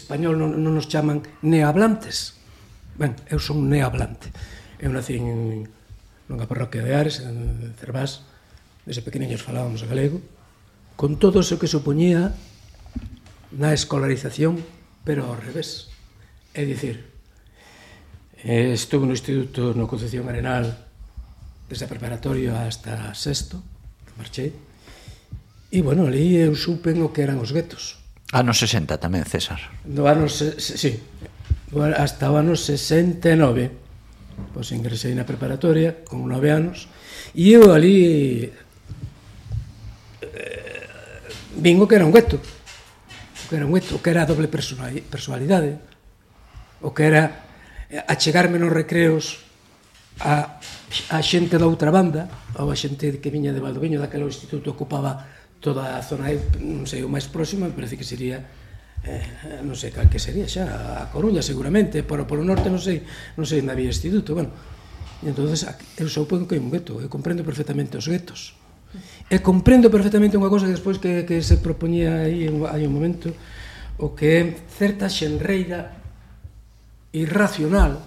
español non nos chaman neohablantes. Ben, eu son un neohablante. Eu nací nunha parroquia de Ares, en Cervás, desde pequeniños falábamos galego, con todo o que supoñía na escolarización, pero ao revés. É dicir, estuve no instituto no Concepción Arenal desde a preparatorio hasta sexto, marchei, e, bueno, ali eu supen o que eran os guetos. Anos 60 tamén, César. No ano, sí, hasta o ano 69, pois ingresei na preparatoria con 9 anos, e eu ali vin o que era un gueto, o que era a doble personalidade, o que era achegarme nos recreos a xente da outra banda, ou a xente que viña de Valdoviño, daquele instituto ocupaba toda a zona, non sei, o máis próximo, me parece que sería, non sei cal que sería xa, a Coruña seguramente, pero polo norte non sei onde había instituto, bueno, e entonces eu supongo que é un gueto, eu comprendo perfectamente os guetos, e comprendo perfectamente unha cosa que despois que se propoñía aí hai un momento, o que é certa xenreira irracional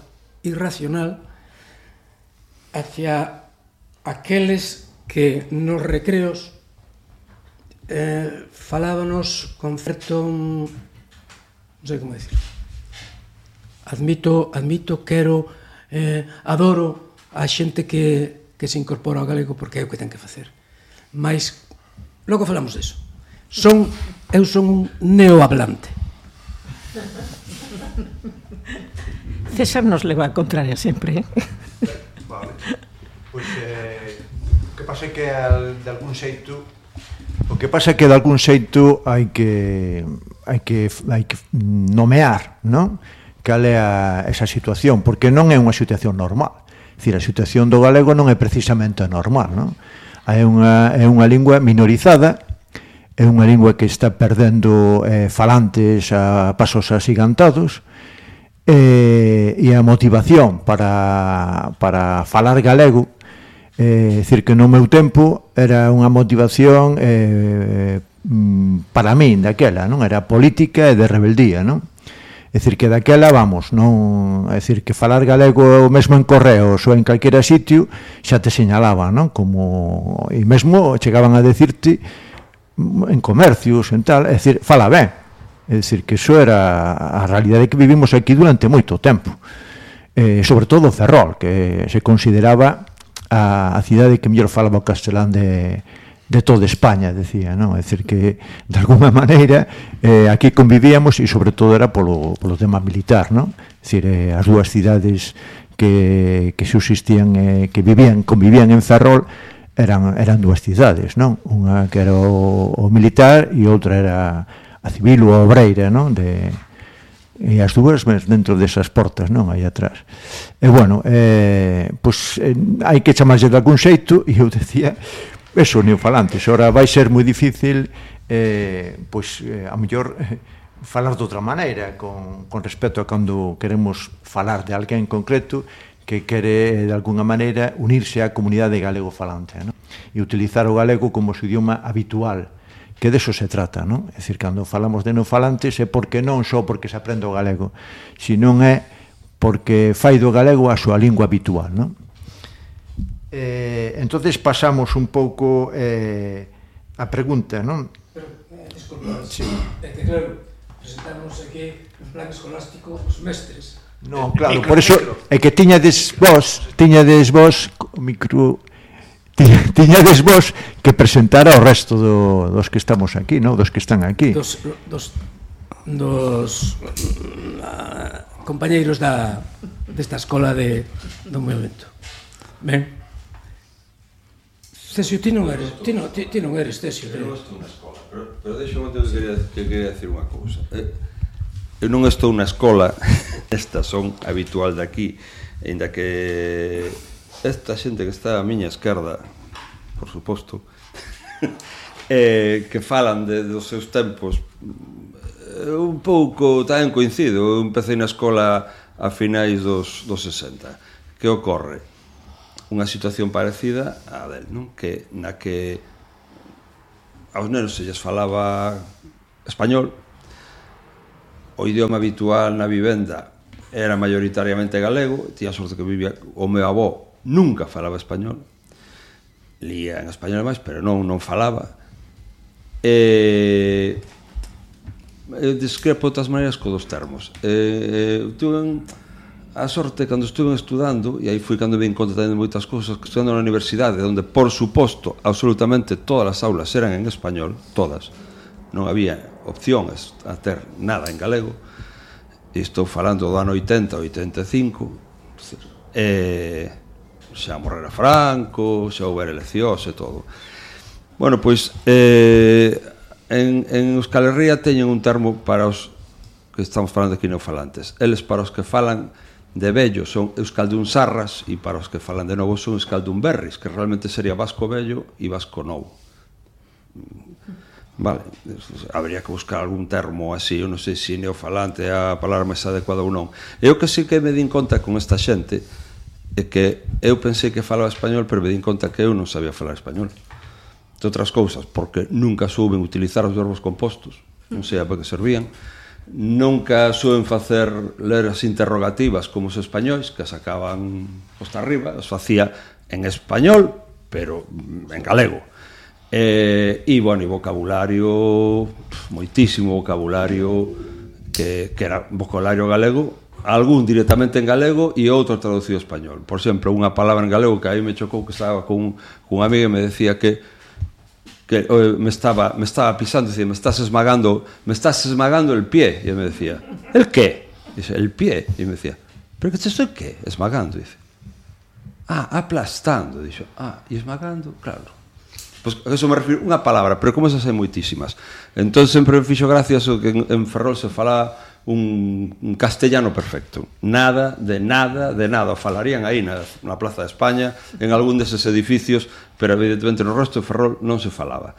hacia aqueles que nos recreos falábanos con certo, non sei como decir, admito, quero, adoro a xente que se incorpora ao galego porque é o que ten que facer, mas logo falamos deso. Eu son un neohablante. César nos leva a contraria sempre, Vale. Pois o que pasa é que de algún xeito hai que nomear, non? Cal é esa situación, porque non é unha situación normal. É dicir, a situación do galego non é precisamente normal, non? É unha lingua minorizada, é unha lingua que está perdendo falantes a pasos agigantados, e a motivación para falar galego, é dicir, que no meu tempo era unha motivación para min daquela, non? Era política e de rebeldía, non? É dicir, que daquela, vamos, non, é dicir, que falar galego mesmo en correos ou en calquera sitio xa te señalaban, non? Como, e mesmo chegaban a decirte en comercios, en tal, é dicir, fala ben. É dicir, que iso era a realidade que vivimos aquí durante moito tempo. Sobre todo Ferrol, que se consideraba a cidade que mellor falaba o castelán de toda España, decía, non? É dicir, que de alguma maneira aquí convivíamos, e sobre todo era polo tema militar, non? É dicir, as dúas cidades que subsistían, que convivían en Ferrol, eran dúas cidades, non? Unha que era o militar e outra era a civil ou a obreira, non? E as dúas dentro desas portas, non? Aí atrás. E, bueno, pois hai que chamarse de algún xeito, e eu decía, eso, neofalantes. Ora vai ser moi difícil, pois, a mellor, falar de outra maneira, con respecto a cando queremos falar de alguén concreto que quere, de alguna maneira, unirse á comunidade galego-falante, non? E utilizar o galego como o seu idioma habitual, que deso se trata, non? É dicir, cando falamos de neofalantes é porque non só porque se aprende o galego, senón é porque fai do galego a súa lingua habitual, non? Entonces pasamos un pouco a pregunta, non? Pero, disculpa, sí. É que claro, presentamos aquí un plan escolástico os mestres. Non, claro, por eso é que tiñades vos o micro... Tiñades vos que presentar ao resto dos que estamos aquí, non? Dos que están aquí. Dos compañeiros desta escola do movimento. Ben. Cesio, ti non eres Cesio. Eu non estou na escola, pero deixo que quería decir unha cousa. Eu non estou na escola, estas son habitual de aquí, ainda que esta xente que está á miña esquerda, por suposto, que falan dos seus tempos, un pouco tamén coincido. Eu empecé na escola a finais dos 60. Que ocorre? Unha situación parecida a del, non? Na que aos nenos se lles falaba español, o idioma habitual na vivenda era maioritariamente galego, tía sorte que vivía, o meu avó nunca falaba español, lía en español máis, pero non falaba. Discrepo de outras maneiras co dos termos. Tuve a sorte cando estuve estudando, e aí fui cando me encontré tamén moitas cousas, estudando na universidade, onde, por suposto, absolutamente todas as aulas eran en español, todas, non había opción a ter nada en galego, e estou falando do ano 80, 85, xa morrera Franco, xa houver eleccións e todo. Bueno, pois en Euskal Herria teñen un termo para os que estamos falando aquí neofalantes. Eles para os que falan de vello son euskaldunsarras e para os que falan de novo son euskaldunberris, que realmente sería vasco vello e vasco novo. Vale, habría que buscar algún termo así, eu non sei se neofalante é a palabra máis adecuada ou non. Eu que sí que me din conta con esta xente é que eu pensei que falaba español, pero me din conta que eu non sabía falar español. De outras cousas, porque nunca souben utilizar os verbos compostos, non sei a para que servían, nunca souben facer ler as interrogativas como os españois, que sacaban posta arriba, os facía en español, pero en galego. E, bueno, e vocabulario, moitísimo vocabulario, que era vocabulario galego, algún directamente en galego e outro traducido español. Por exemplo, unha palabra en galego que aí me chocou, que estaba con unha amiga e me decía que me estaba pisando, decía, me estás esmagando el pie. Y él me decía, ¿el qué? Dice, el pie. Y me decía, ¿pero qué te estoy qué? Esmagando. Dice, aplastando. Dice, y esmagando, claro. Pues eso me refiero unha palabra, pero como esas hai moitísimas. Entón sempre me fixo gracia eso que en Ferrol se fala un castellano perfecto. Nada, de nada, de nada. O falarían aí na Plaza de España, en algún deses edificios, pero evidentemente no resto de Ferrol non se falaba.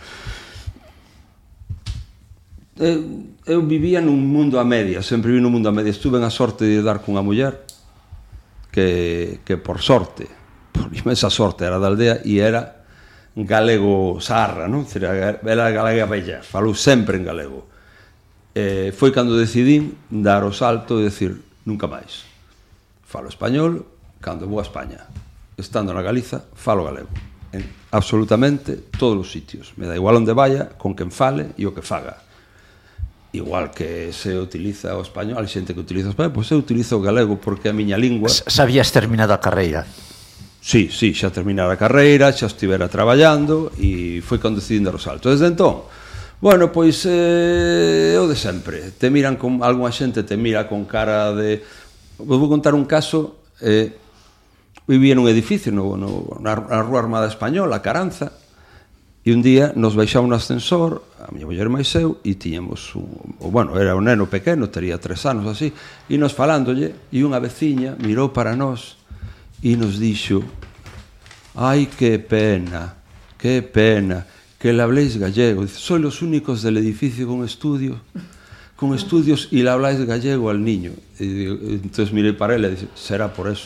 Eu vivía nun mundo a media, sempre vivi nun mundo a media. Estuve na sorte de dar cunha muller que por sorte, por inmensa sorte, era da aldea e era galego sarra, non? Era galega bella, falou sempre en galego. Foi cando decidín dar o salto e decir nunca máis falo español. Cando vou a España, estando na Galiza, falo galego en absolutamente todos os sitios, me dá igual onde vaya, con quen fale e o que faga. Igual que se utiliza o español, hai xente que utiliza o español, pois eu utilizo o galego porque é a miña lingua. Sabías terminado a carreira? Sí, xa terminara a carreira, xa estivera traballando e foi cando decidín dar o salto. Desde entón, bueno, pois o de sempre. Te miran con algunha xente, te mira con cara de... Vou contar un caso. Vivía nun edificio na Rúa Armada Española, a Caranza, e un día nos baixamos no ascensor, a miña muller máis eu, e tiñamos era un neno pequeno, tería 3 anos así, e nos falándolle, e unha veciña mirou para nós e nos dixo: ai, que pena, que le habléis gallego. Dice, sois los únicos del edificio con estudios y le habláis gallego al niño. Y entonces miré para ela e dice, será por eso.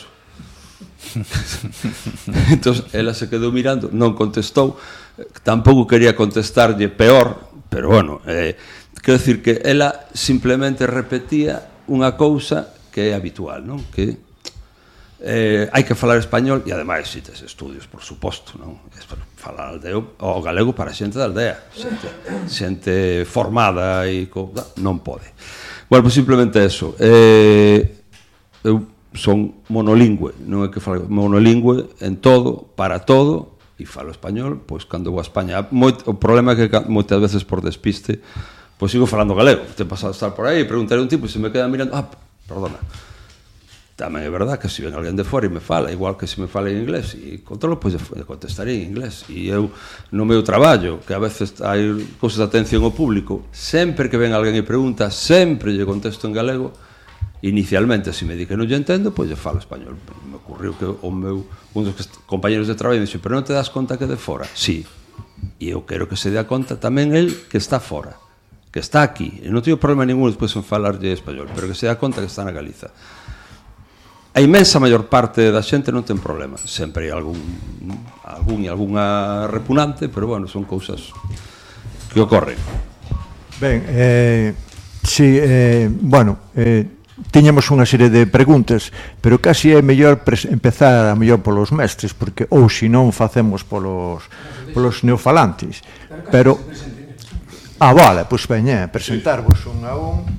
Entonces ela se quedou mirando, non contestou, tampouco quería contestarlle peor, pero bueno, quero decir que ela simplemente repetía unha cousa que é habitual, non? Que hai que falar español e ademais si tes estudios, por suposto, non? Falar o galego para xente da aldea, xente formada e non pode. Bueno, pues simplemente eso. Eu son monolingüe, non é que falo monolingüe en todo, para todo, e falo español, pois cando vou a España. O problema é que moitas veces por despiste, pois sigo falando galego. Te pasado a estar por aí e preguntaré a un tipo e se me queda mirando, perdona. Tamén é verdad que se ven alguén de fora e me fala, igual que se me fala en inglés, e controlo, pois contestaré en inglés. E eu, no meu traballo, que a veces hai cousas de atención ao público, sempre que ven alguén e pregunta, sempre lle contesto en galego. Inicialmente, se me di que non lle entendo, pois lle falo español. Me ocurriu que un dos compañeros de traballo me dixo, pero non te das conta que de fora? Sí, e eu quero que se dea conta tamén el que está fora, que está aquí, e non teño problema ningún despois en falarlle español, pero que se dea conta que está na Galiza. A inmensa maior parte da xente non ten problema, sempre hai algún e algunha repugnante, pero bueno, son cousas que ocorren. Ben, Sí, bueno, tiñamos unha serie de preguntas, pero casi é mellor empezar a mellor polos mestres, porque ou se non facemos polos neofalantes. Pero vale, pois veña, presentarvos un a un.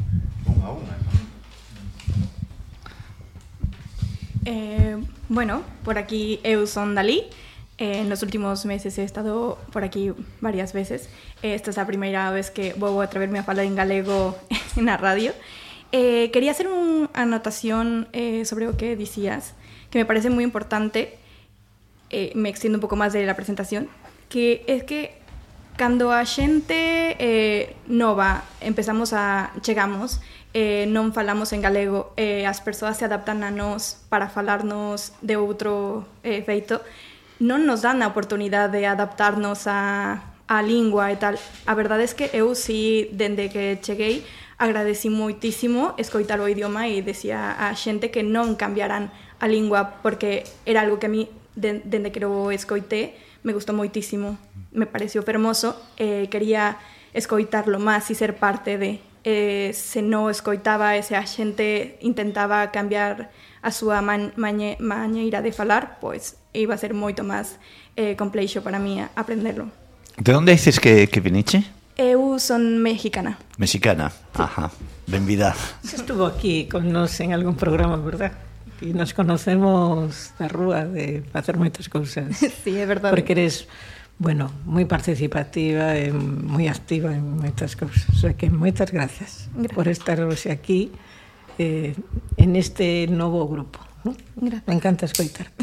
Bueno, por aquí eu son Dalí. En los últimos meses he estado por aquí varias veces. Esta es a primeira vez que vou atreverme a falar en galego na radio. Quería hacer unha anotación sobre o que dicías, que me parece moi importante. Me extiendo un pouco máis de la presentación, que es que cando a xente nova chegamos, non falamos en galego, as persoas se adaptan a nós para falarnos de outro feito, non nos dan a oportunidade de adaptarnos á lingua e tal. A verdade é que eu si, dende que cheguei, agradeci moitísimo escoitar o idioma e decía a xente que non cambiaran a lingua, porque era algo que a mí, dende que o escoité, me gustou moitísimo. Me pareció fermoso, quería escoitarlo máis e ser parte de... se non escoitaba e se a xente intentaba cambiar a súa maneira de falar, pois iba a ser moito máis complexo para mí aprendelo. De onde dices que viniche? Eu son mexicana. Mexicana, ajá, benvida. Estuvo aquí con nos en algún programa, verdad? E nos conocemos da rúa de facer moitas cousas. Sí, é verdade. Porque eres, bueno, moi participativa e moi activa en moitas cousas. O sea que moitas gracias por estar hoxe aquí en este novo grupo. Gracias. Me encanta escoitarte.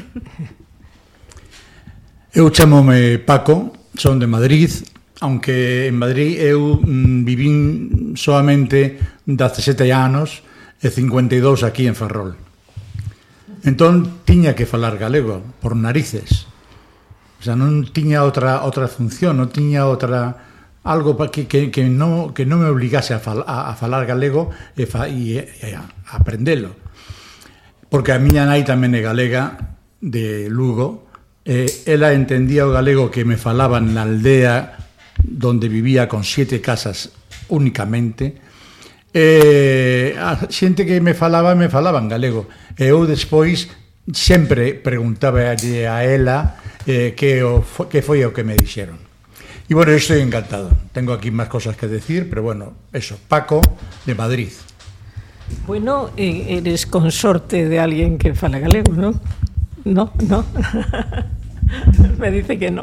Eu chamome Paco, son de Madrid, aunque en Madrid eu vivín solamente 17 anos e 52 aquí en Ferrol. Entón, tiña que falar galego, por narices. O sea, non tiña outra función, non tiña algo que non me obligase a falar galego e a aprendelo. Porque a miña nai tamén é galega, de Lugo, ela entendía o galego que me falaban na aldea donde vivía con 7 casas únicamente. A xente que me falaban galego. E eu despois sempre preguntaba a ela que foi o que me dixeron. E bueno, eu estou encantado. Tengo aquí máis cosas que decir, pero bueno, eso, Paco, de Madrid. Bueno, eres consorte de alguien que fala galego, ¿no? No. Me dice que no.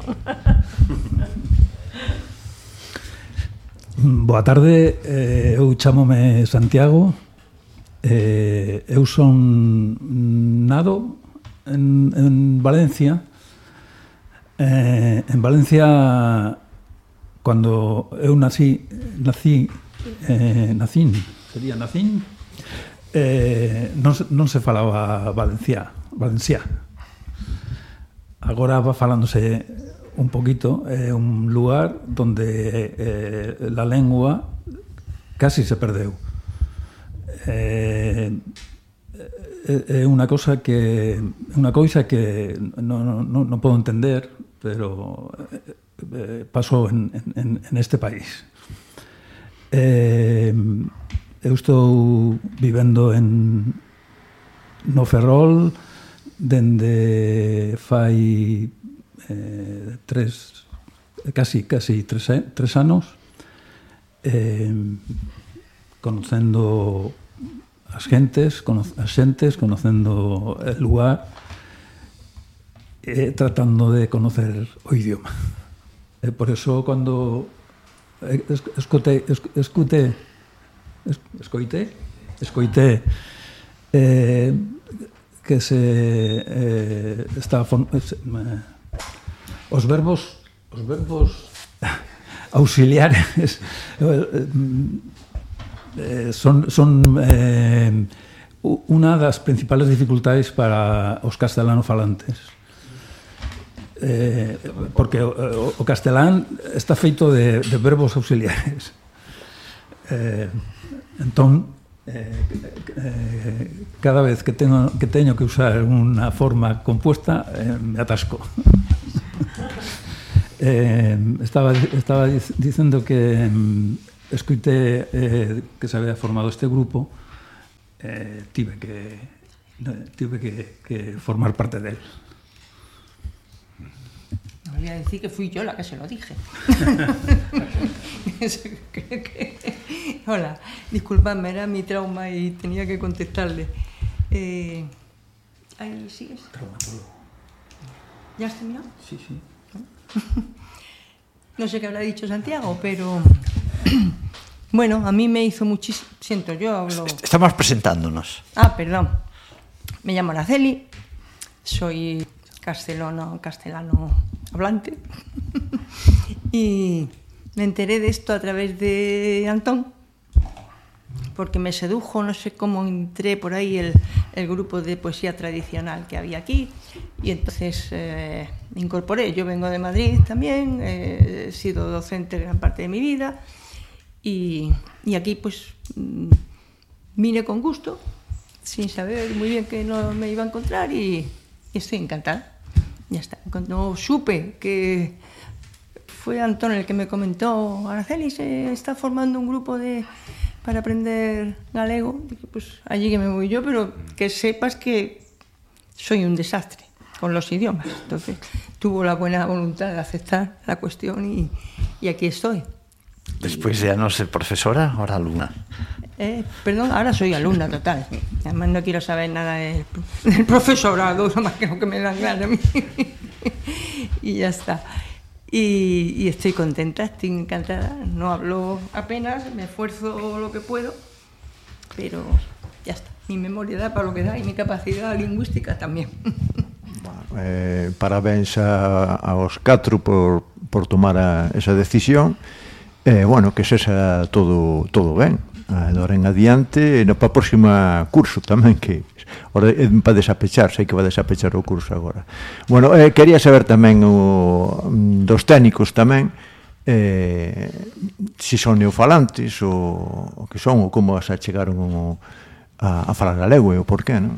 Boa tarde, eu chamome Santiago, eu son nado en Valencia. En Valencia, cando eu nacín, non se falaba valenciá. Agora va falándose un poquito, é un lugar donde la lengua casi se perdeu. É unha cousa que non podo entender, pero pasou en este país. Eu estou vivendo no Ferrol dende fai casi 3 anos, conocendo as xentes, conocendo el lugar e tratando de conocer o idioma. Por eso cando escoitei que os verbos auxiliares son unha das principales dificultades para os castelanofalantes, porque o castelán está feito de verbos auxiliares. Entón, cada vez que teño que usar unha forma compuesta, me atasco. Estaba dicendo que escuité que se había formado este grupo, tive que formar parte de él. No voy a decir que fui yo la que se lo dije. Hola, disculpadme, era mi trauma y tenía que contestarle. ¿Ahí sigues? Traumatólogo. ¿Ya has terminado? Sí, sí. No sé qué habrá dicho Santiago, pero bueno, a mí me hizo muchísimo. Siento, yo hablo. Estamos presentándonos. Ah, perdón. Me llamo Araceli, soy castellano hablante y me enteré de esto a través de Antón, porque me sedujo, no sé cómo entré por ahí el grupo de poesía tradicional que había aquí y entonces me incorporé. Yo vengo de Madrid también, he sido docente gran parte de mi vida y aquí pues vine con gusto, sin saber muy bien que no me iba a encontrar y estoy encantada. Ya está. Cuando supe que fue Antón el que me comentó, Araceli se está formando un grupo para aprender galego, dije, pues allí que me voy yo, pero que sepas que soy un desastre con los idiomas. Entonces tuvo la buena voluntad de aceptar la cuestión y aquí estoy. Después ya no ser profesora, ahora alumna. Perdón, ahora soy alumna total. Además no quiero saber nada del profesorado, nada más que lo que me dan ganas a mí. Y ya está. Y estoy contenta, estoy encantada. No hablo apenas, me esfuerzo lo que puedo, pero ya está. Mi memoria da para lo que da y mi capacidad lingüística tamén. Parabéns aos 4 por tomar esa decisión. Bueno, que sexa todo ben. Agora en adiante, no para o próximo curso tamén, que ora para desapechar, sei que vai desapechar o curso agora. Bueno, quería saber tamén dos técnicos tamén, se son neofalantes o que son, ou como se chegaron a falar galego e o porqué, non?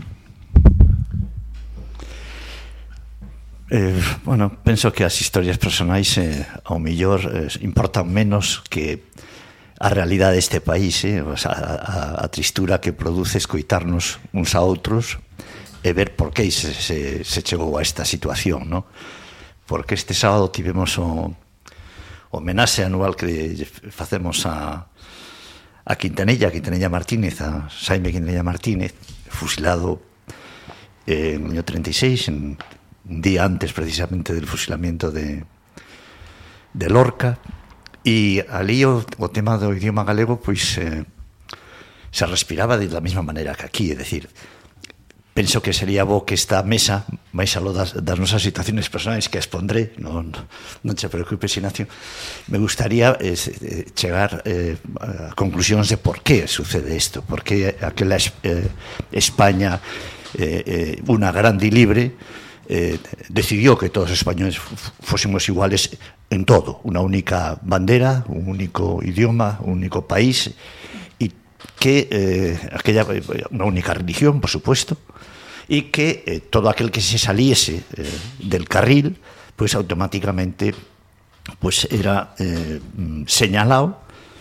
Bueno, penso que as historias personais ao mellor importan menos que a realidade deste país, o sea, a tristura que produce escoitarnos uns a outros e ver por que se chegou a esta situación, ¿no? Porque este sábado tivemos o homenaxe anual que facemos a Quintanilla Martínez, a Xaime Quintanilla Martínez, fusilado en el año 36, un día antes precisamente del fusilamiento de Lorca. E ali o tema do idioma galego pois se respiraba de la mesma maneira que aquí, é dicir, penso que sería bo que esta mesa, máis aló das nosas situaciones personais que expondré, non te preocupes, Ignacio, me gustaría chegar a conclusións de por que sucede isto, por que aquela España unha grande e libre decidió que todos os españoles fósemos iguales en todo, unha única bandera, un único idioma, un único país e que aquella unha única religión, por supuesto, e que todo aquel que se saliese del carril, pues automáticamente pues era señalado,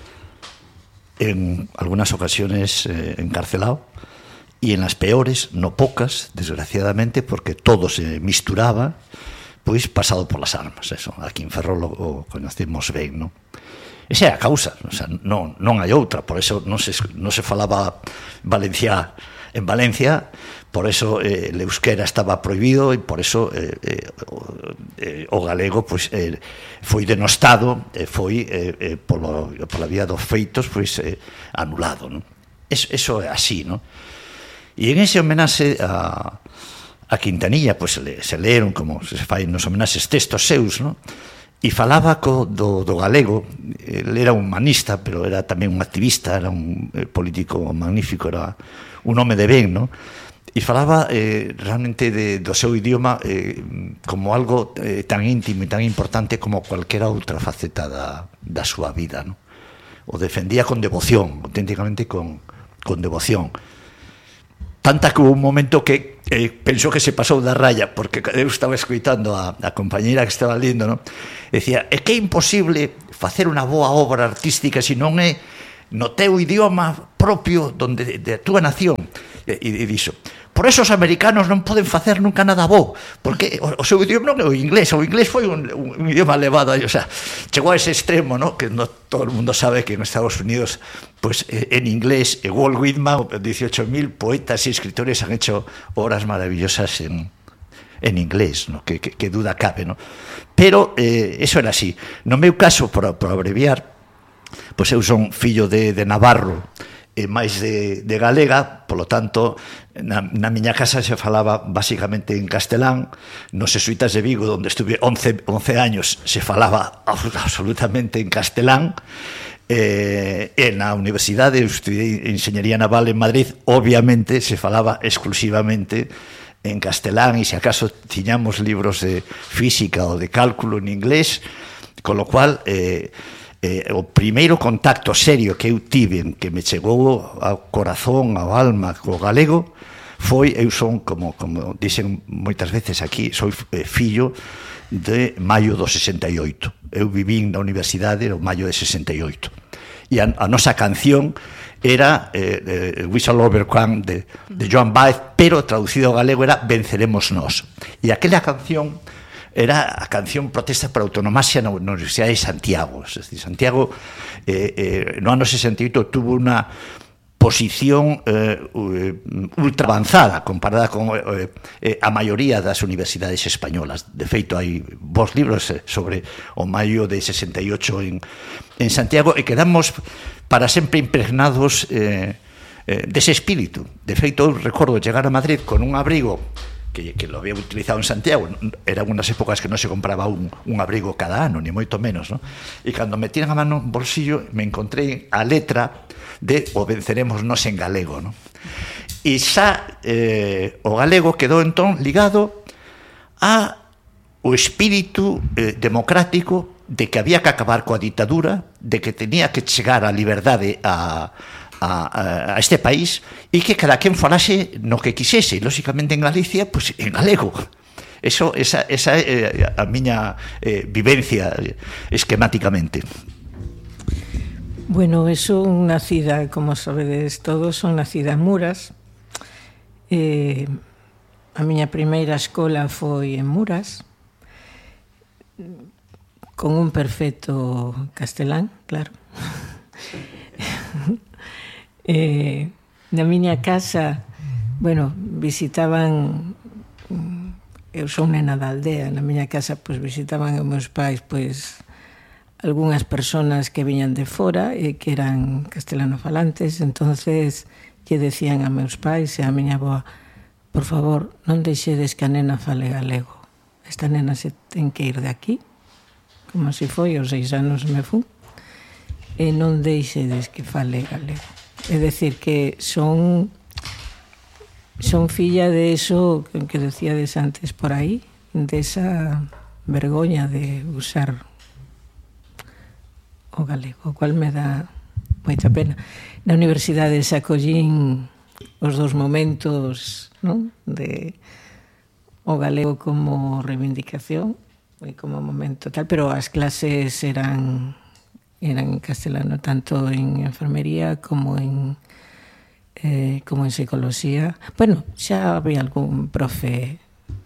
en algunas ocasiones encarcelado, y en las peores, no pocas, desgraciadamente, porque todo se misturaba, pois pasado por las armas, eso. Aquí en Ferrol o conocemos ben, non? Esa é a causa, o sea, non hai outra, por eso non se falaba valenciá en Valencia, por eso el euskera estaba prohibido e por eso o galego pois foi denostado, foi pola vía dos feitos pois anulado, non? Eso é así, non? E en ese homenaxe a Quintanilla, pois se leeron, como se fai nos homenaxes, textos seus, non? E falaba do galego. Ele era un humanista, pero era tamén un activista, era un político magnífico, era un home de ben, non? E falaba realmente do seu idioma como algo tan íntimo e tan importante como cualquera outra faceta da súa vida, non? O defendía con devoción, auténticamente con devoción. Tanta que hubo un momento que pensou que se pasou da raya, porque eu estaba escoitando a compañeira que estaba lendo, non? Decía, é que é imposible facer unha boa obra artística se non é no teu idioma propio de túa nación. E dixo, por eso os americanos non poden facer nunca nada bo, porque o seu idioma non é o inglés foi un idioma elevado, o sea, chegou a ese extremo, ¿no? Que no todo el mundo sabe que en Estados Unidos, pues en inglés, Walt Whitman, 18.000 poetas y escritores han hecho obras maravillosas en inglés, ¿no? Que duda cabe, ¿no? Pero eso era así. No meu caso, por abreviar, pois eu son fillo de Navarro e máis de galega, polo tanto, na miña casa se falaba basicamente en castelán. Nos Jesuitas de Vigo, onde estuve 11 años, se falaba absolutamente en castelán. En la universidade, eu estudei Enxeñería Naval en Madrid, obviamente se falaba exclusivamente en castelán, e se acaso tiñamos libros de física ou de cálculo en inglés, con lo cual o primeiro contacto serio que eu tive, que me chegou ao corazón, ao alma, co galego, foi, eu son, como dicen moitas veces aquí, soy fillo de maio do 68. Eu vivín na universidade no maio de 68. E a nosa canción era We Shall Overcome de Joan Baez, pero traducido ao galego era Venceremos Nós. E aquela canción era a canción protesta por autonomasia na Universidade de Santiago. Es decir, Santiago no ano 68 tuvo unha posición ultra avanzada comparada con a maioría das universidades españolas. De feito, hai vos libros sobre o maio de 68 en Santiago, e quedamos para sempre impregnados dese espírito. De feito, eu recordo chegar a Madrid con un abrigo que lo había utilizado en Santiago. Eran unas épocas que no se compraba un abrigo cada ano, ni moito menos, ¿no? E cando me tiran a mano en bolsillo, me encontré a letra de O Venceremos Nós en galego, ¿no? E xa o galego quedou entón ligado ao espírito democrático de que había que acabar coa ditadura, de que tenía que chegar a liberdade a este país, e que cada quen falase no que quisese, lógicamente en Galicia, pues en galego. Esa é a miña vivencia esquemáticamente. Bueno, eso nacida, como sabedes todos, son nacida en Muras. A miña primeira escola foi en Muras, con un perfecto castelán, claro. Na miña casa, bueno, visitaban, eu son nena da aldea, na miña casa pois visitaban os meus pais pois algunhas persoas que viñan de fora e que eran castelanofalantes. Entonces lle decían a meus pais e a miña avoa, por favor, non deixedes que a nena fale galego, esta nena se ten que ir de aquí, como se foi, aos 6 anos me fun, e non deixedes que fale galego. É decir, que son filla de eso que decíades antes por aí, de esa vergoña de usar o galego, o cual me dá moita pena. Na universidade sacollín os dos momentos, non? De o galego como reivindicación e como momento tal, pero as clases eran en castelano, tanto en enfermería como en psicología. Bueno, xa había algún profe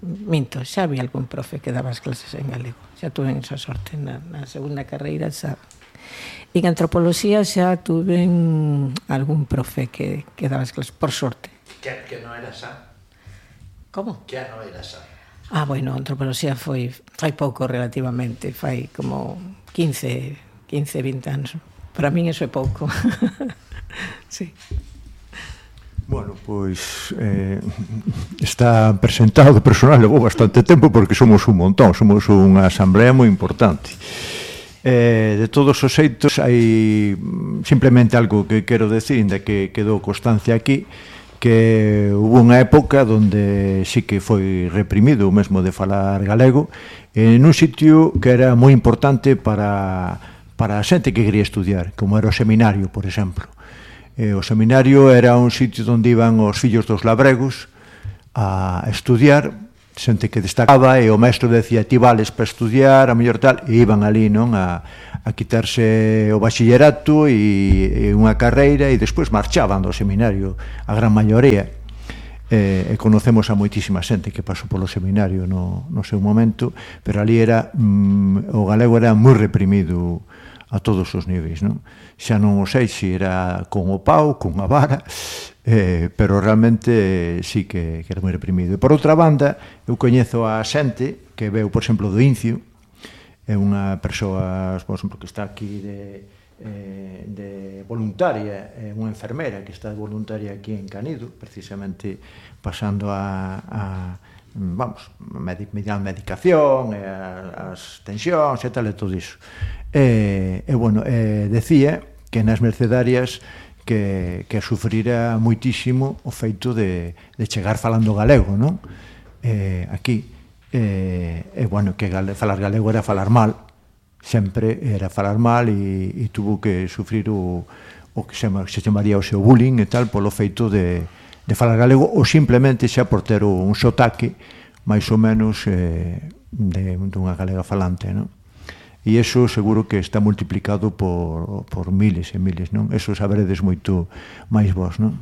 que daba as clases en galego. Xa tuve esa sorte na segunda carreira. En antropoloxía xa tuve algún profe que daba as clases, por sorte. Que non era xa? Como? Que non era xa? Bueno, antropoloxía fai pouco relativamente, fai como 15, 20 anos. Para min eso é pouco. Sí. Bueno, pois está presentado o personal, levou bastante tempo porque somos un montón, somos unha asamblea moi importante. De todos os xeitos, hai simplemente algo que quero decir, ainda que quedou constancia aquí, que hubo unha época onde sí que foi reprimido o mesmo de falar galego en un sitio que era moi importante para a xente que quería estudiar, como era o seminario, por exemplo. O seminario era un sitio onde iban os fillos dos labregos a estudiar xente que destacaba, e o mestre decía ti vales para estudiar, a mellor tal, e iban ali, non, a quitarse o bachillerato e unha carreira, e despois marchaban do seminario, a gran maioría. E conocemos a moitísima xente que pasou polo seminario no seu momento, pero ali era o galego era moi reprimido a todos os niveis, non? Xa non o sei se era con o pau, con a vara, pero realmente sí que era moi reprimido. E por outra banda, eu coñezo a xente que veu, por exemplo, do Incio, é unha persoa, por exemplo, que está aquí de voluntaria, é unha enfermera que está de voluntaria aquí en Canido, precisamente pasando a medicación, as tensións e tal, e todo iso. E bueno, decía que nas mercedarias que sufrira moitísimo o feito de chegar falando galego, non? Aquí, bueno, que falar galego era falar mal, sempre era falar mal, e tuvo que sufrir o que se chamaría o seu bullying e tal, polo feito de falar galego, ou simplemente xa por ter un sotaque máis ou menos dunha galega falante, non? E iso seguro que está multiplicado por miles e miles, non? Eso saberedes moito máis vos, non?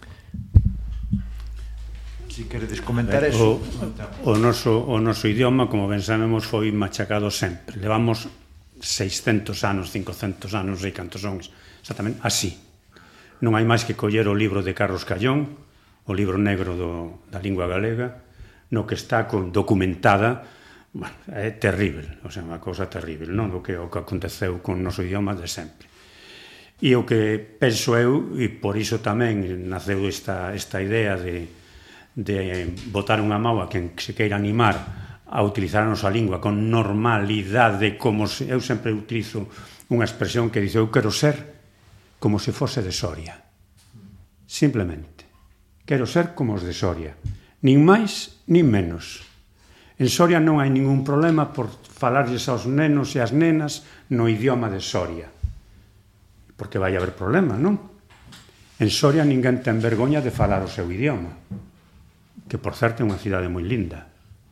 Si queredes comentar eso. O noso idioma, como ben sabemos, foi machacado sempre. Levamos 600 anos, 500 anos, sei cantos son, exactamente así. Non hai máis que coller o libro de Carlos Callón, o libro negro da lingua galega, no que está documentada. Bueno, é terrible, o sea, unha cousa terrible, non? O que aconteceu con o noso idioma de sempre. E o que penso eu, e por iso tamén naceu esta idea de botar unha mau a quen se queira animar a utilizar a nosa lingua con normalidade, como eu sempre utilizo unha expresión que dice eu quero ser como se fose de Soria. Simplemente. Quero ser como os de Soria. Nin máis, nin menos. En Soria non hai ningún problema por falarlles aos nenos e ás nenas no idioma de Soria. Porque vai haber problema, non? En Soria ninguén ten vergoña de falar o seu idioma, que por certo é unha cidade moi linda.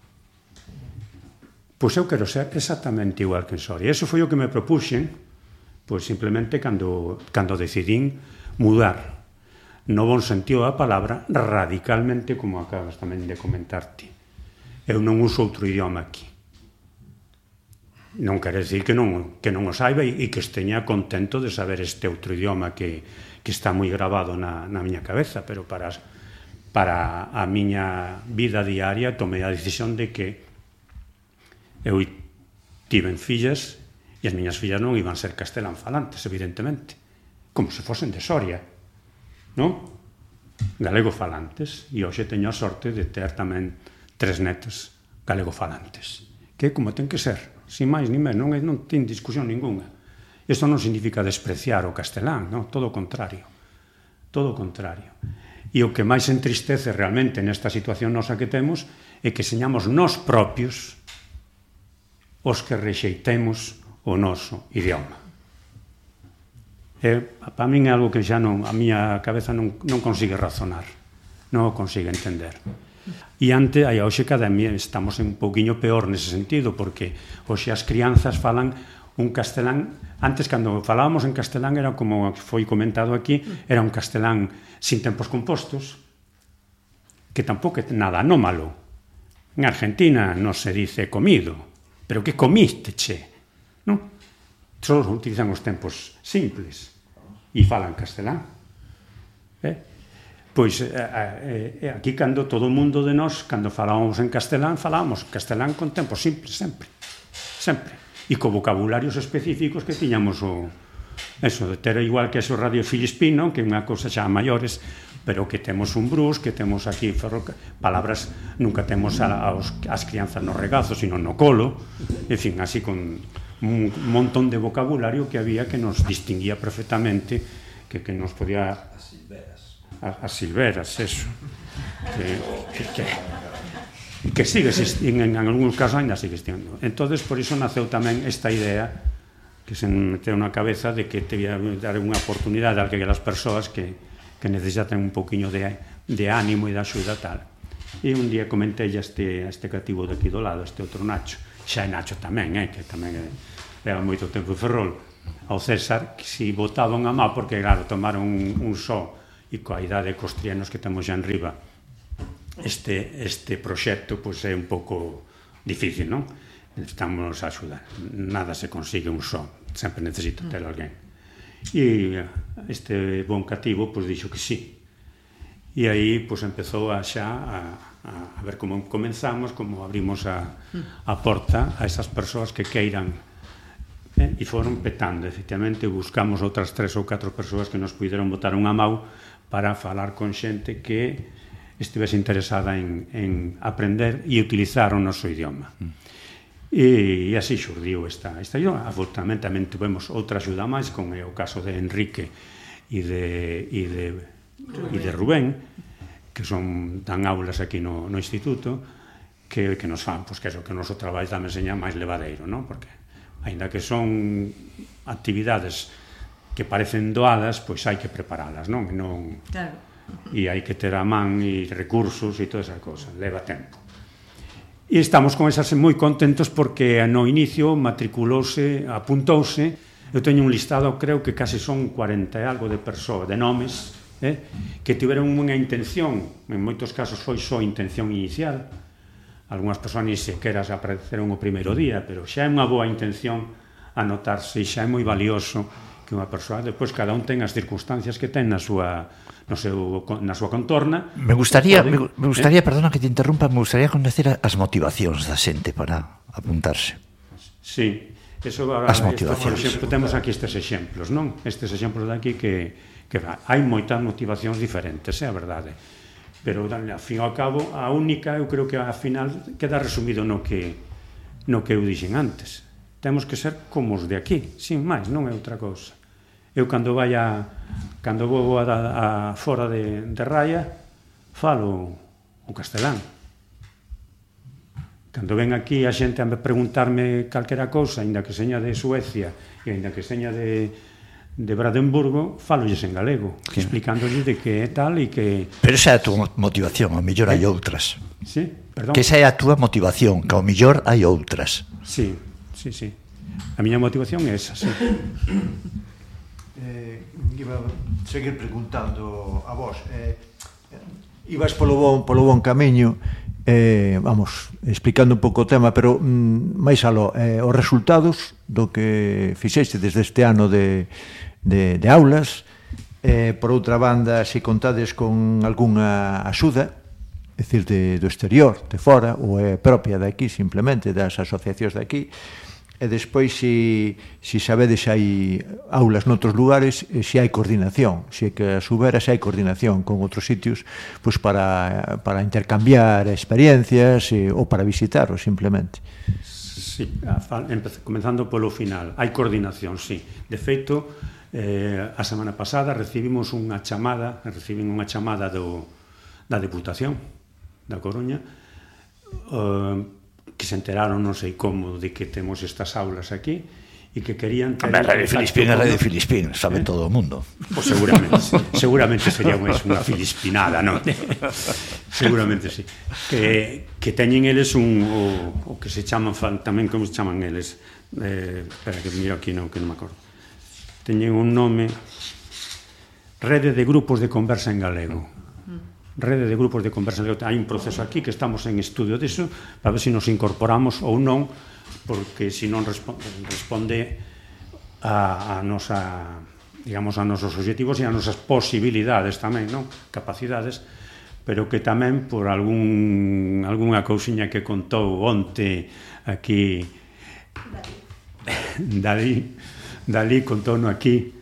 Pois eu quero ser exactamente igual que en Soria. Eso foi o que me propuxen, pois simplemente cando decidín mudar, no bon sentido da palabra, radicalmente, como acabas tamén de comentarte. Eu non uso outro idioma aquí. Non quere decir que non o saiba e que esteña contento de saber este outro idioma que está moi grabado na miña cabeza, pero para a miña vida diaria tomei a decisión de que eu tiven fillas e as miñas fillas non iban ser castelán falantes, evidentemente, como se fosen de Soria, non? Galego falantes, e hoxe teño a sorte de ter tamén 3 netos galego-falantes, que é como ten que ser, sin máis ni menos, non ten discusión ninguna. Isto non significa despreciar o castelán, non? Todo o contrario. Todo o contrario. E o que máis entristece realmente nesta situación nosa que temos é que señamos nós propios os que rexeitemos o noso idioma. Para min é algo que xa non, a miña cabeza non consigue razonar, non o consigue entender. E hoxe cada día estamos un pouquiño peor nese sentido, porque hoxe as crianzas falan un castelán. Antes, cando falábamos en castelán, era como foi comentado aquí, era un castelán sin tempos compostos, que tampouco é nada anómalo. En Argentina non se dice comido, pero que comiste, che? Non? Só utilizan os tempos simples e falan castelán. Pois aquí cando todo o mundo de nós, cando falábamos en castelán castelán con tempos simples, sempre. E co vocabularios específicos que tiñamos eso, de ter igual que eso Radio Filispino, que é unha cousa xa maiores, pero que temos un brus, que temos aquí palabras, nunca temos as crianzas no regazo, sino no colo, en fin, así con un montón de vocabulario que había que nos distinguía perfectamente, que nos podía... As silveras, eso. Que sigue existindo, en algúns casos ainda sigue existindo. Entonces, por iso naceu tamén esta idea que se meteu na cabeza de que te ia dar unha oportunidade a aquelas persoas que necesitan un poquinho de ánimo e de axuda tal. E un día comentei a este cativo de aquí do lado, este outro Nacho, xa é Nacho tamén, que tamén leva moito tempo en Ferrol, ao César, que si botaban a má, porque claro, tomaron un só, e coa idade cos trianos que temos xa en riba, este proxecto pois é un pouco difícil, non? Necesitamos axudar, nada se consigue un só, sempre necesito ter alguén. E este bon cativo pois dixo que sí, e aí pois empezou a ver como comenzamos, como abrimos a porta a esas persoas que queiran, e foron petando, efectivamente buscamos outras 3 ou 4 persoas que nos puderon botar unha mau para falar con xente que estivese interesada en aprender e utilizar o noso idioma. E así xurdiu esta idioma. Afortunadamente tamén tuvemos outra axuda máis, con o caso de Enrique e de Rubén, que dan aulas aquí no instituto, que nos fan, pois que o noso traballo tamén seña máis levadeiro, non? Porque, aínda que son actividades que parecen doadas, pois hai que preparalas, non? Claro. E hai que ter a man e recursos e toda esa cosa, leva tempo. E estamos con esas moi contentos porque no inicio matriculouse, apuntouse, eu teño un listado, creo que casi son 40 e algo de persoas, de nomes, que tiveron unha intención, en moitos casos foi só intención inicial, algunhas persoas ni sequera se apareceron o primeiro día, pero xa é unha boa intención anotarse e xa é moi valioso que unha persoa, depois cada un ten as circunstancias que ten na súa contorna. Me gustaría, perdona que te interrumpa, me gustaría conocer as motivacións da xente para apuntarse. Sí, eso agora, por exemplo, temos aquí estes exemplos, non? Estes exemplos de aquí que hai moitas motivacións diferentes, é a verdade. Pero, ao fin e ao cabo, a única, eu creo que ao final queda resumido no que eu dixen antes. Temos que ser como os de aquí, sin máis, non é outra cousa. Eu cando vou a fora de Raia, falo o castelán. Cando ven aquí a xente a preguntarme calquera cousa, ainda que seña de Suecia e ainda que seña de Brandenburgo, falolles en galego, explicándoles de que é tal e que... Pero esa é a túa motivación, ao mellor hai outras. Sí, perdón. Que esa é a túa motivación, que ao mellor hai outras. Sí. A miña motivación é esa, sí. Iba a seguir preguntando a vos. Ibas polo bon camiño, vamos, explicando un pouco o tema, pero máis aló, os resultados do que fixeste desde este ano de aulas, por outra banda, se contades con algunha axuda, é dicir, do exterior, de fora, ou é propia de aquí, simplemente, das asociacións de aquí, e despois se sabedes hai aulas noutros lugares, se hai coordinación, se que a subera se hai coordinación con outros sitios, pois para intercambiar experiencias ou para visitaros simplemente. Sí, comenzando polo final, hai coordinación, sí. De feito, a semana pasada recibín unha chamada da Deputación da Coruña, que se enteraron, non sei como, de que temos estas aulas aquí e que querían ter... Radio Filispín, sabe todo o mundo. Pois seguramente sería unha filispinada, non? Seguramente sí. Que teñen eles o que se chaman tamén, como se chaman eles? Espera, que miro aquí, que non me acordo. Teñen un nome: Rede de Grupos de Conversa en Galego. Rede de Grupos de Conversa en Galego. Hai un proceso aquí que estamos en estudio disso, para ver se nos incorporamos ou non, porque se non responde a nosa, digamos, a nosos objetivos e a nosas posibilidades tamén, non? Capacidades, pero que tamén por algunha cousiña que contou onte aquí Dalí contou-no aquí,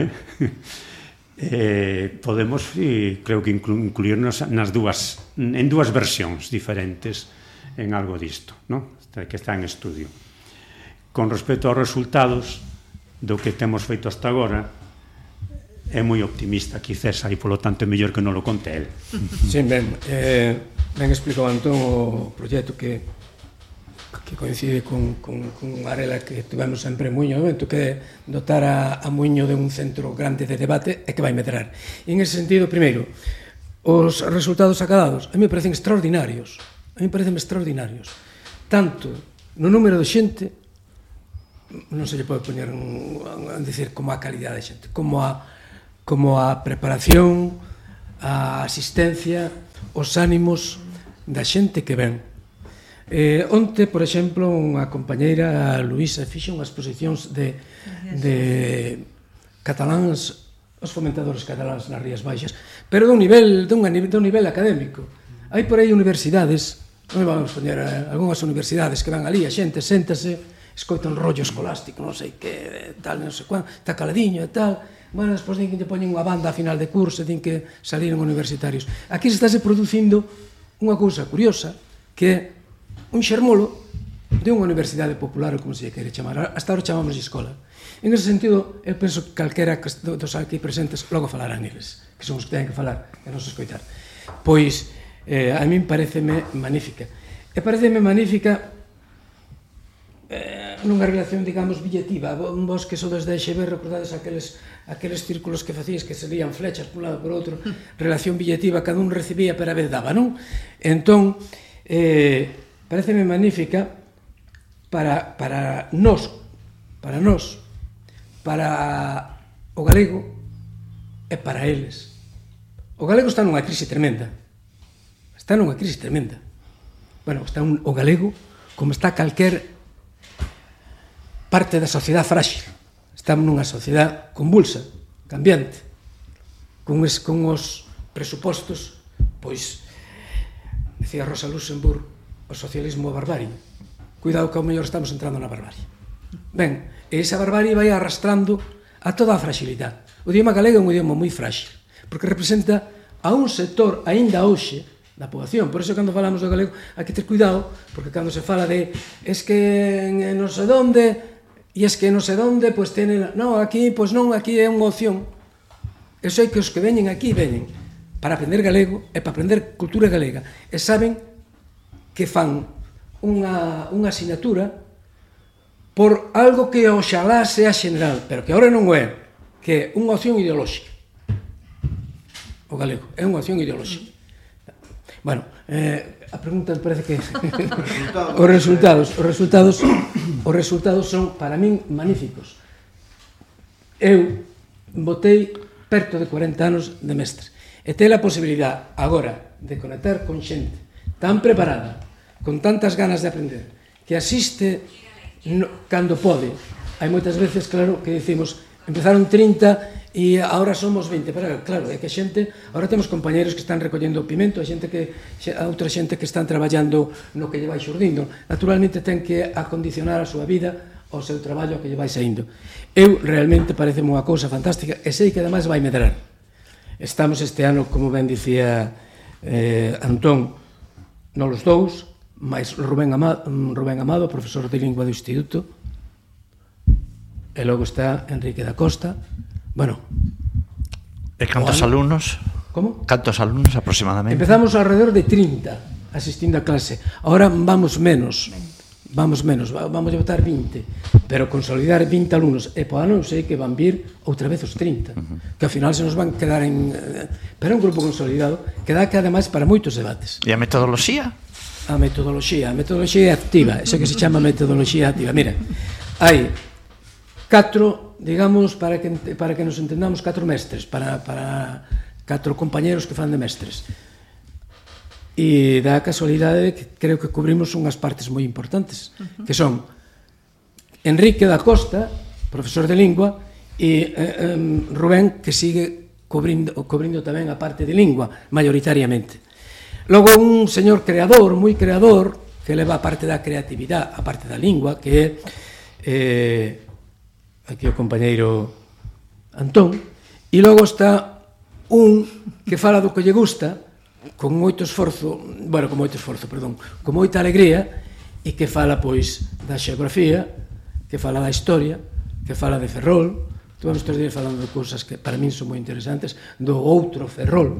podemos, creo que incluirnos en dúas versións diferentes en algo disto, que está en estudio. Con respecto aos resultados do que temos feito hasta agora, é moi optimista aquí César, e polo tanto é mellor que non lo conte el. Sí, ben explicou Antón o proxecto que coincide con Arela que tivemos sempre en Muiño, que dotar a Muiño de un centro grande de debate e que vai medrar. E en ese sentido, primeiro, os resultados acadados a mí me parecen extraordinarios. Tanto no número de xente, non se lle pode poñer a decir como a calidade de xente, como a preparación, a asistencia, os ánimos da xente que ven. Onte, por exemplo, unha compañeira, Luisa, fixe unhas exposicións de cataláns, os fomentadores cataláns nas Rías Baixas, pero dun nivel académico. Hai por aí universidades, non vamos poñer algunhas universidades que van ali, a xente séntase, escoita un rollo escolástico, non sei que, tal, non sei cuán, está caladiño e tal, bueno, despois din que lle poñen unha banda a final de curso e din que saliron universitarios. Aquí se estáse producindo unha cousa curiosa, que é un xermolo de unha universidade popular, ou como se quere chamar, hasta ahora chamamos de escola. En ese sentido, eu penso que calquera dos aquí presentes logo falarán eles, que son os que teñen que falar e non se escoitar. Pois, a min pareceme magnífica. E pareceme magnífica nunha relación, digamos, billetiva. Vos que sodes de EXB, recordades aqueles círculos que facíais que serían flechas por un lado por outro, relación billetiva, cada un recibía pero a vez daba, non? Entón, pareceme magnífica para nós, para o galego e para eles. O galego está nunha crise tremenda. Bueno, está o galego como está calquer parte da sociedade frágil. Estamos nunha sociedade convulsa, cambiante, con os presupostos, pois, decía Rosa Luxemburg, o socialismo a barbarie. Cuidado que ao mellor estamos entrando na barbarie. Ben, e esa barbarie vai arrastrando a toda a fragilidade. O idioma galego é un idioma moi frágil, porque representa a un sector aínda hoxe da poboación. Por iso, cando falamos do galego, hai que ter cuidado, porque cando se fala de es que non sei onde, e es que non sei onde, pois tenen... Non, aquí, pois non, aquí é unha opción. Eu sei que os que veñen aquí, veñen para aprender galego e para aprender cultura galega. E saben que fan unha asignatura por algo que oxalá sea xeneral, pero que agora non é, que é unha opción ideolóxica. O galego é unha opción ideolóxica. Bueno, a pregunta parece que os resultados son para min magníficos. Eu botei perto de 40 anos de mestre e ter a posibilidade agora de conectar con xente tan preparada, con tantas ganas de aprender, que asiste cando pode. Hai moitas veces, claro, que dicimos empezaron 30 e agora somos 20, pero claro, é que xente, agora temos compañeros que están recollendo o pimento, outra xente que están traballando no que lle vai xurdindo. Naturalmente ten que acondicionar a súa vida ao seu traballo que lle vai saindo. Eu realmente pareceme unha cousa fantástica e sei que ademais vai medrar. Estamos este ano, como ben dicía Antón, nos dous, máis Rubén Amado, profesor de lingua do Instituto, e logo está Enrique da Costa. Bueno. E cantos alumnos? Como? Cantos alumnos aproximadamente? Empezamos alrededor de 30 asistindo a clase. Ahora vamos menos, vamos a botar 20, pero consolidar 20 alumnos. E po ano sei que van vir outra vez os 30, que ao final se nos van quedar en... Pero é un grupo consolidado que dá que ademais para moitos debates. E a metodoloxía? A metodoloxía é activa, eso que se chama metodoloxía activa. Mira, hai 4, digamos, para que nos entendamos, 4 mestres, para 4 compañeros que fan de mestres. E dá a casualidade que creo que cubrimos unhas partes moi importantes, que son Enrique da Costa, profesor de lingua, e Rubén, que sigue cubrindo tamén a parte de lingua, maioritariamente. Logo un señor creador, moi creador, que leva a parte da creatividade, a parte da lingua, que é aquí o compañeiro Antón, e logo está un que fala do que lle gusta, con moita alegría, e que fala, pois, da xeografía, que fala da historia, que fala de Ferrol. Estuvemos 3 días falando de cousas que para min son moi interesantes, do outro Ferrol.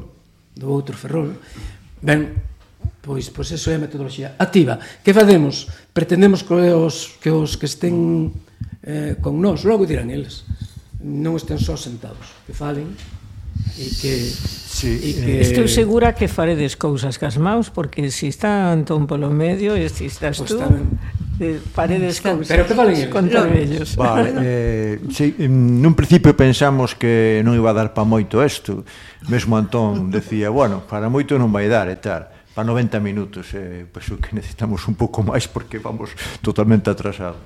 Ben, pois eso é a metodoloxía activa. Que facemos? Pretendemos que os que estén con nós, logo dirán eles, non estén só sentados, que falen e que Estou segura que faredes cousas cas maus, porque se está Antón polo medio e se estás tú, faredes cousas. Pero que valen contra ellos. Vale, sí, nun principio pensamos que non iba a dar pa moito isto. Mesmo Antón decía, bueno, para moito non vai dar e tal. Para 90 minutos, pois o que necesitamos un pouco máis porque vamos totalmente atrasados.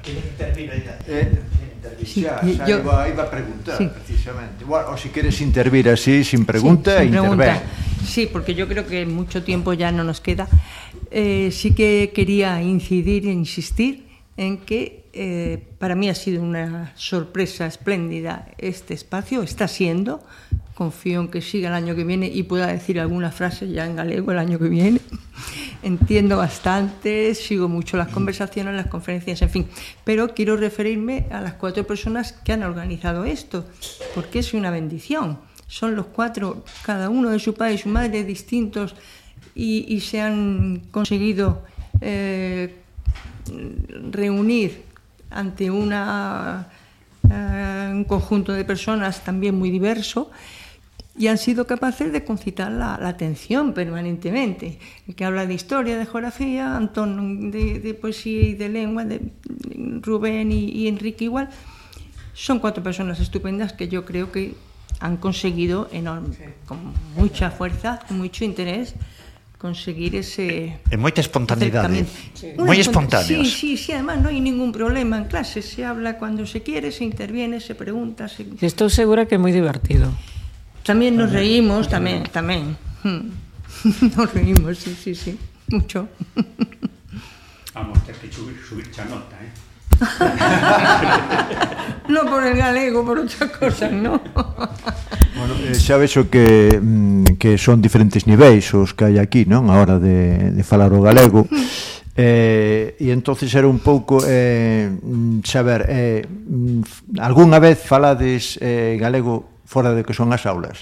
Iba a preguntar, precisamente. Bueno, o si queres intervir así, sin pregunta, interven. Sí, porque yo creo que mucho tiempo ya no nos queda. Sí que quería incidir e insistir en que para mí ha sido una sorpresa espléndida este espacio, está siendo. Confío en que siga el año que viene y pueda decir alguna frase ya en galego el año que viene. Entiendo bastante, sigo mucho las conversaciones, las conferencias, en fin. Pero quiero referirme a las 4 personas que han organizado esto, porque es una bendición. Son los 4, cada uno de su padre y su madre, distintos, y se han conseguido reunir ante un conjunto de personas también muy diverso, y han sido capaces de concitar la atención permanentemente. El que habla de historia, de geografía, Antón de poesía y de lengua, de Rubén y Enrique igual. Son 4 personas estupendas que yo creo que han conseguido con mucha fuerza, mucho interés, conseguir ese... En moita espontaneidade. Moi espontáneos. Sí, además no hay ningún problema en clase. Se habla cuando se quiere, se interviene, se pregunta. Estou segura que é moi divertido. También nos reímos, tamén. Nos reímos, sí, mucho. Vamos ter que subir xa nota, No por el galego, por outra cosa, no. Bueno, xa vexo que son diferentes niveis os que hai aquí, non? A hora de falar o galego. E entonces era un pouco saber, algunha vez falades galego fora de que son as aulas?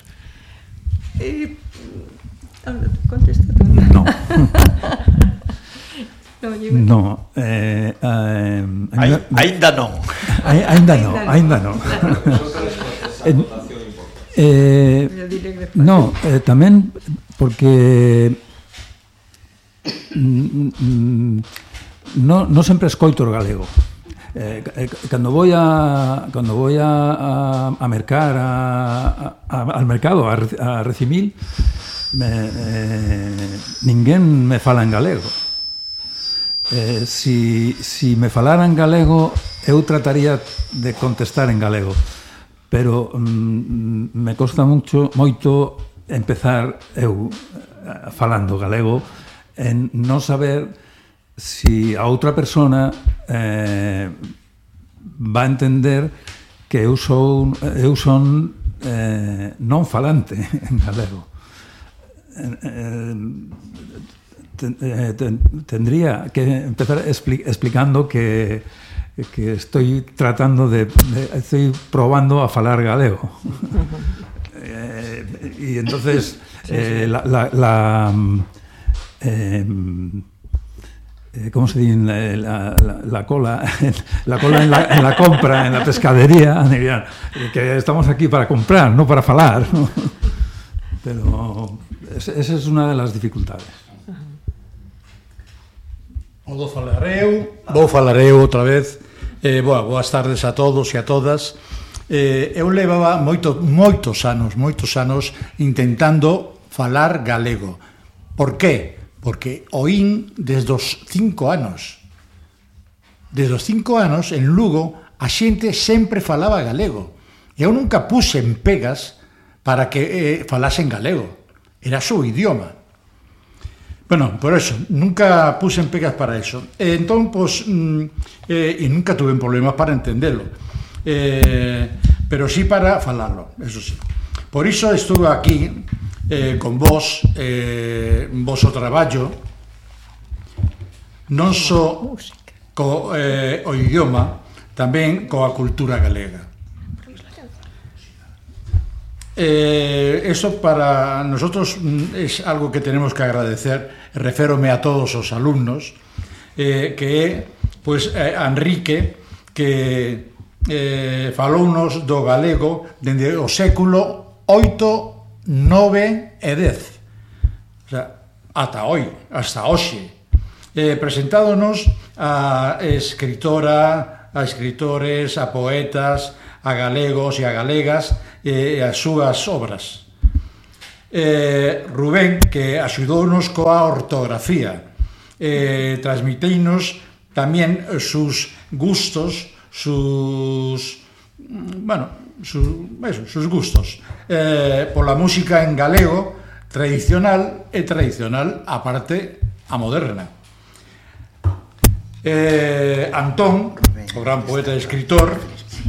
Contesta tú. No. No, Ainda non. Ainda non. No, tamén porque no sempre escoito o galego. Cando voy a mercar al mercado a Recimil, ninguén me fala en galego. Si me falaran galego, eu trataría de contestar en galego, pero me costa moito empezar eu falando galego en non saber si a outra persona va a entender que eu son non falante en galego. Tendría que empezar explicando que estoy probando a falar galego. Y entonces ¿cómo se dice? La cola en la compra, en la pescadería, dirían que estamos aquí para comprar, no para falar, ¿no? Pero esa es una de las dificultades. Vou falar eu outra vez. Boas tardes a todos e a todas. Eu levaba moitos anos intentando falar galego. Por qué? Porque oín desde os 5 anos. Desde os 5 anos, en Lugo, a xente sempre falaba galego. Eu nunca puse en pegas para que falasen galego. Era su idioma. Bueno, por eso, nunca puse en pegas para eso. Entón, pues, y nunca tuve problemas para entenderlo. Pero sí para falarlo, eso sí. Por iso estuve aquí con vos o traballo non só co idioma, tamén coa cultura galega. Eso para nosotros es algo que tenemos que agradecer. Reférome a todos os alumnos, que pues a Enrique, que falounos do galego dende o século 8 9 e 10. O sea, hasta hoxe. Presentádonos a escritora, a escritores, a poetas, a galegos e a galegas e as súas obras. Rubén, que axudounos coa ortografía, transmiteinos tamén sus gustos, sus gustos pola música en galego tradicional e tradicional aparte a moderna. Antón, o gran poeta e escritor,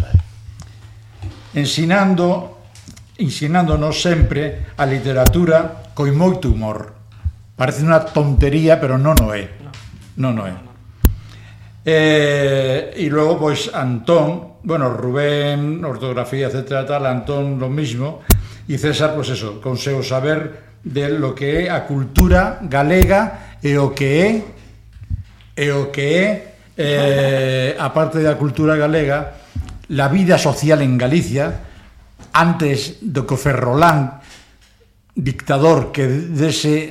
ensinándonos sempre a literatura coi moito humor. Parece unha tontería, pero non o é. Non o é. E logo, pois, Antón, Rubén, ortografía, etcétera, tal, Antón, lo mismo, e César, pois eso, con seu saber de lo que é a cultura galega e o que é, aparte da cultura galega, la vida social en Galicia, antes do que Ferrolán, dictador, que dese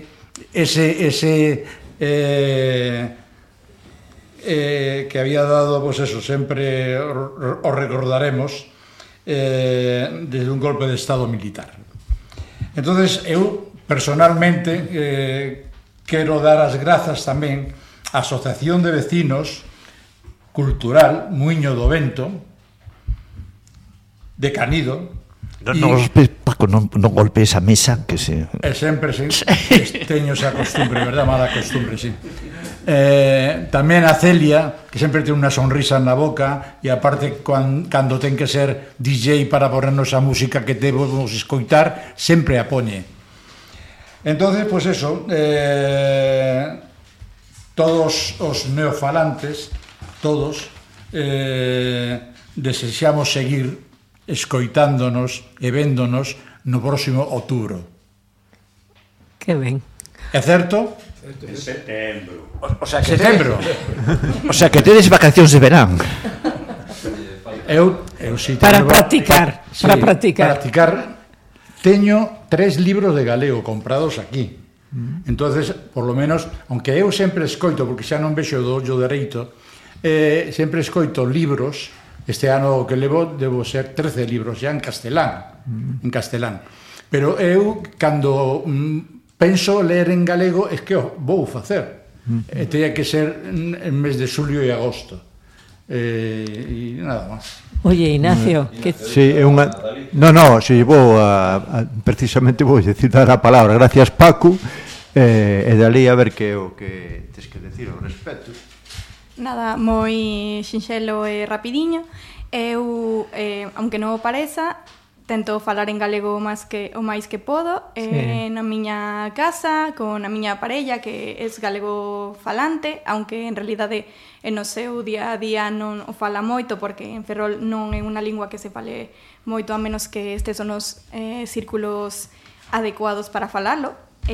que había dado, pues eso, sempre o recordaremos, desde un golpe de estado militar. Entonces, eu personalmente quero dar as grazas tamén á Asociación de Vecinos Cultural Muiño do Vento de Canido. Paco, non golpees a mesa, que se... sempre teño esa costumbre, verdad? Mala costumbre, sí. Tamén a Celia, que sempre ten unha sonrisa na boca, e aparte, cando ten que ser DJ para ponernos a música que debemos escoitar, sempre a poñe. Entonces, pues eso, todos os neofalantes, todos, desexamos seguir escoitándonos e véndonos no próximo outubro. Que ben. É certo? En setembro. O sea, que setembro. O sea, que tedes vacacións de verán. Eu si para practicar, sí, para practicar. Teño 3 libros de galego comprados aquí. Entonces, por lo menos, aunque eu sempre escoito, porque xa non vexo do ollo dereito, sempre escoito libros. Este ano que levo debo ser 13 libros xa en castelán. Pero eu, cando penso ler en galego, é que o vou facer. Teña que ser en mes de xulio e agosto. E nada máis. Oye, Ignacio, que... Sí, é unha... No, si vou precisamente vou citar a palabra. Gracias, Paco. E dali a ver que o que tes que decir ao respecto. Nada, moi sinxelo e rapidiño. Eu, aunque non o pareza, tento falar en galego o máis que podo, na miña casa, con a miña parella, que é galego falante, aunque en realidade no seu día a día non o fala moito, porque en Ferrol non é unha lingua que se fale moito, a menos que estes son os círculos adecuados para falalo.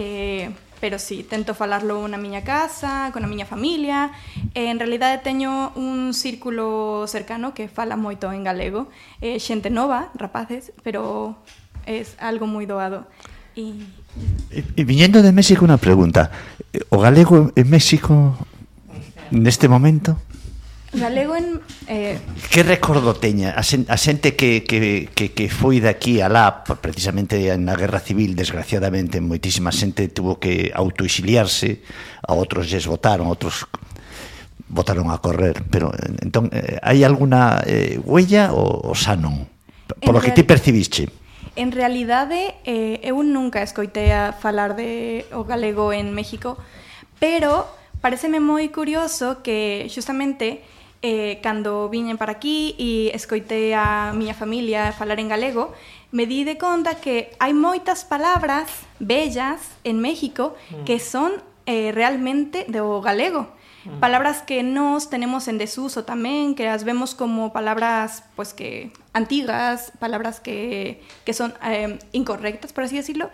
Pero sí, tento falarlo na miña casa, con a miña familia. En realidade teño un círculo cercano que fala moito en galego, xente nova, rapaces, pero é algo moi doado. E viñendo de México, unha pregunta. O galego en México neste momento? Galego en... Que recordo teña a xente que foi daqui a lá, precisamente na Guerra Civil, desgraciadamente moitísima xente tuvo que autoexiliarse, a outros lles votaron, outros votaron a correr, pero entón hai alguna huella ou xa non? Por lo que ti percibiste? En realidade, eu nunca escoitei a falar de o galego en México, pero pareceme moi curioso que xustamente cando viñen para aquí e escoitei a miña familia falar en galego, me di de conta que hai moitas palabras bellas en México que son realmente do galego. Palabras que nos tenemos en desuso tamén, que as vemos como palabras pues que antigas, palabras que son incorrectas, por así decirlo.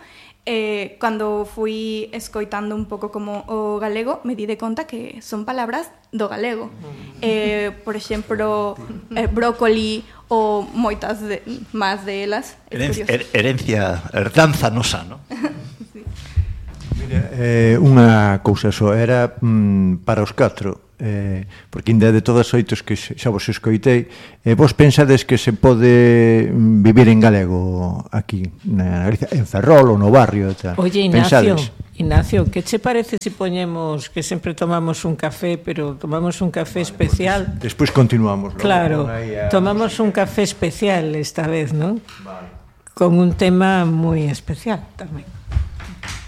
Cando fui escoitando un pouco como o galego, me di de conta que son palabras do galego. Por exemplo, brócoli ou moitas máis de elas. Herdanza nosa, non? Sí. Mira, unha cousa só era para os 4, porque ainda de todas as oitos que xa vos escoitei, vos pensades que se pode vivir en galego aquí na Galicia, en Ferrol ou no barrio e tal? Oye, Ignacio, que che parece se poñemos que sempre tomamos un café, pero tomamos un café especial? Despois continuamos. Claro, tomamos un café especial esta vez, ¿no? Vale. Con un tema moi especial tamén.